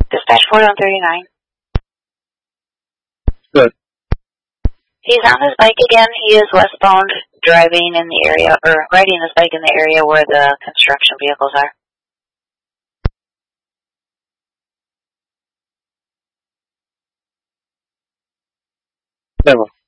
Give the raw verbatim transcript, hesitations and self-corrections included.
Dispatch four one thirty-nine. Good. He's on his bike again. He is westbound, driving in the area, or riding his bike in the area where the construction vehicles are. Never.